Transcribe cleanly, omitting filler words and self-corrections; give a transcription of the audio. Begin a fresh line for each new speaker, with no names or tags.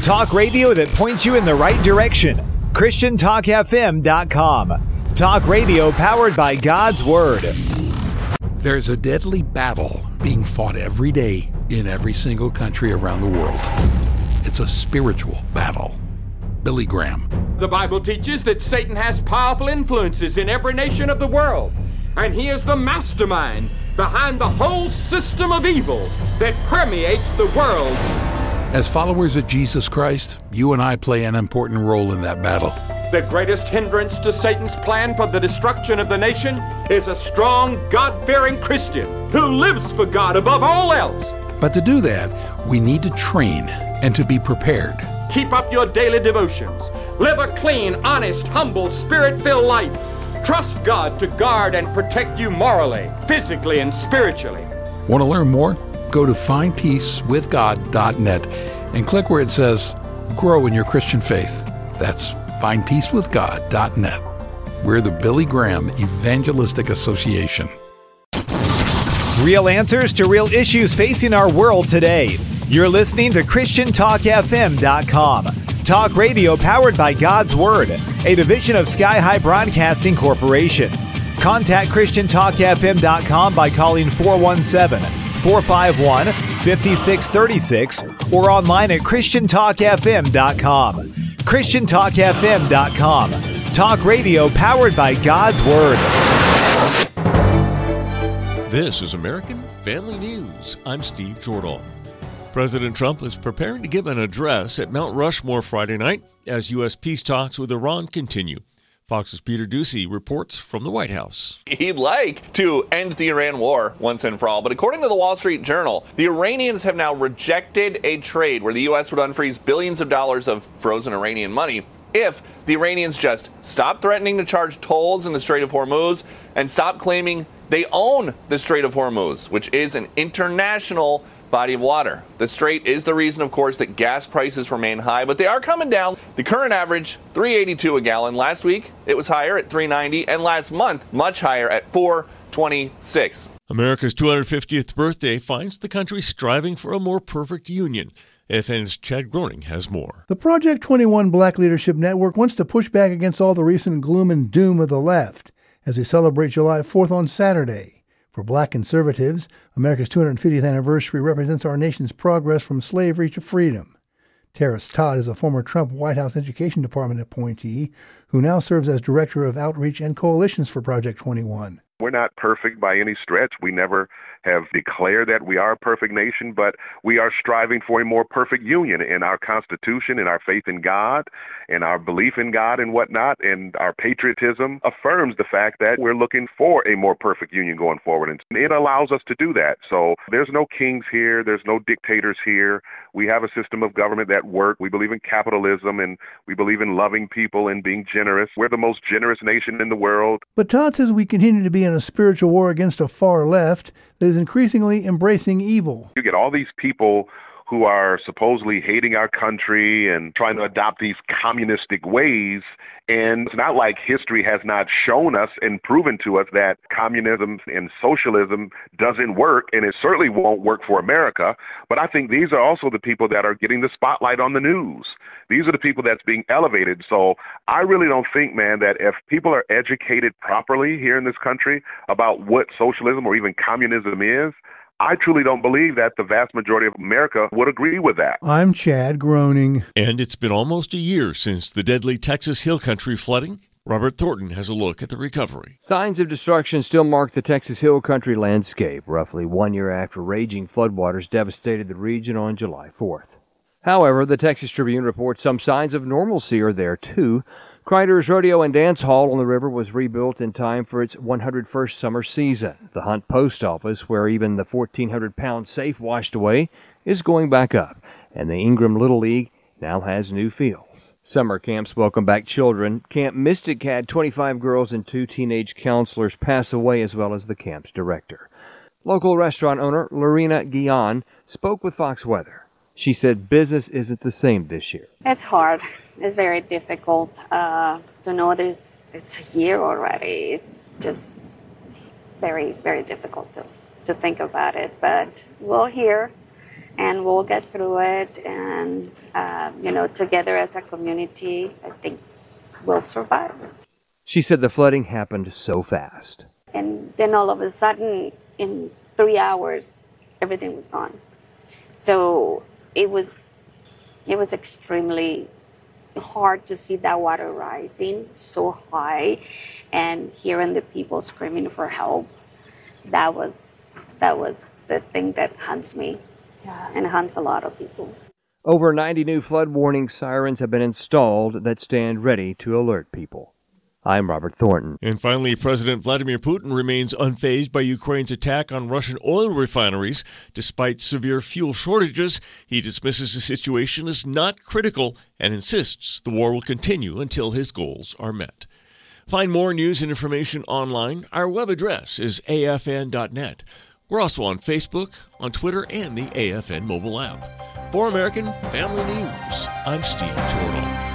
Talk radio that points you in the right direction. ChristianTalkFM.com. Talk radio powered by God's Word.
There's a deadly battle being fought every day in every single country around the world. It's a spiritual battle. Billy Graham.
The Bible teaches that Satan has powerful influences in every nation of the world, and he is the mastermind behind the whole system of evil that permeates the world.
As followers of Jesus Christ, you and I play an important role in that battle.
The greatest hindrance to Satan's plan for the destruction of the nation is a strong, God-fearing Christian who lives for God above all else.
But to do that, we need to train and to be prepared.
Keep up your daily devotions. Live a clean, honest, humble, Spirit-filled life. Trust God to guard and protect you morally, physically, and spiritually.
Want to learn more? Go to findpeacewithgod.net and click where it says, Grow in your Christian faith. That's findpeacewithgod.net. We're the Billy Graham Evangelistic Association.
Real answers to real issues facing our world today. You're listening to ChristianTalkFM.com. Talk radio powered by God's Word, a division of Sky High Broadcasting Corporation. Contact ChristianTalkFM.com by calling 417-451-5636 or online at ChristianTalkFM.com. ChristianTalkFM.com. Talk radio powered by God's Word.
This is American Family News. I'm Steve Jordahl. President Trump is preparing to give an address at Mount Rushmore Friday night as U.S. peace talks with Iran continue. Fox's Peter Doocy reports from the White House.
He'd like to end the Iran war once and for all, but according to the Wall Street Journal, the Iranians have now rejected a trade where the U.S. would unfreeze billions of dollars of frozen Iranian money if the Iranians just stop threatening to charge tolls in the Strait of Hormuz and stop claiming they own the Strait of Hormuz, which is an international body of water. The strait is the reason, of course, that gas prices remain high, but they are coming down. The current average, $3.82 a gallon. Last week, it was higher at $3.90, and last month, much higher at $4.26.
America's 250th birthday finds the country striving for a more perfect union. FN's Chad Groening has more.
The Project 21 Black Leadership Network wants to push back against all the recent gloom and doom of the left as they celebrate July 4th on Saturday. For Black conservatives, America's 250th anniversary represents our nation's progress from slavery to freedom. Terrace Todd is a former Trump White House Education Department appointee who now serves as Director of Outreach and Coalitions for Project 21.
We're not perfect by any stretch. We never have declared that we are a perfect nation, but we are striving for a more perfect union in our Constitution, in our faith in God, in our belief in God and whatnot, and our patriotism affirms the fact that we're looking for a more perfect union going forward, and it allows us to do that. So there's no kings here, there's no dictators here. We have a system of government that works. We believe in capitalism, and we believe in loving people and being generous. We're the most generous nation in the world.
But Todd says we continue to be in a spiritual war against a far left that is increasingly embracing evil.
You get all these people who are supposedly hating our country and trying to adopt these communistic ways. And it's not like history has not shown us and proven to us that communism and socialism doesn't work, and it certainly won't work for America. But I think these are also the people that are getting the spotlight on the news. These are the people that's being elevated. So I really don't think, man, that if people are educated properly here in this country about what socialism or even communism is, I truly don't believe that the vast majority of America would agree with that.
I'm Chad Groening.
And it's been almost a year since the deadly Texas Hill Country flooding. Robert Thornton has a look at the recovery.
Signs of destruction still mark the Texas Hill Country landscape, roughly 1 year after raging floodwaters devastated the region on July 4th. However, the Texas Tribune reports some signs of normalcy are there, too. Crider's Rodeo and Dance Hall on the river was rebuilt in time for its 101st summer season. The Hunt Post Office, where even the 1,400-pound safe washed away, is going back up, and the Ingram Little League now has new fields. Summer camps welcome back children. Camp Mystic had 25 girls and 2 teenage counselors pass away, as well as the camp's director. Local restaurant owner Lorena Guillen spoke with Fox Weather. She said business isn't the same this year.
It's hard. It's very difficult to know this. It's a year already. It's just very, very difficult to think about it. But we're here, and we'll get through it. And, together as a community, I think we'll survive.
She said the flooding happened so fast.
And then all of a sudden, in 3 hours, everything was gone. So it was extremely hard to see that water rising so high and hearing the people screaming for help. That was the thing that haunts me and haunts a lot of people.
Over 90 new flood warning sirens have been installed that stand ready to alert people. I'm Robert Thornton.
And finally, President Vladimir Putin remains unfazed by Ukraine's attack on Russian oil refineries. Despite severe fuel shortages, he dismisses the situation as not critical and insists the war will continue until his goals are met. Find more news and information online. Our web address is afn.net. We're also on Facebook, on Twitter, and the AFN mobile app. For American Family News, I'm Steve Jordan.